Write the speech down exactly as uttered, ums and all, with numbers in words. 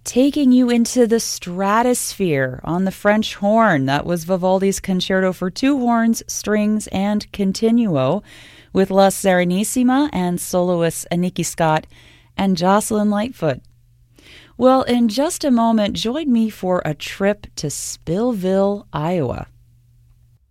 taking you into the stratosphere on the French horn. That was Vivaldi's Concerto for Two Horns, Strings, and Continuo, with La Serenissima and soloists Aniki Scott and Jocelyn Lightfoot. Well, in just a moment, join me for a trip to Spillville, Iowa.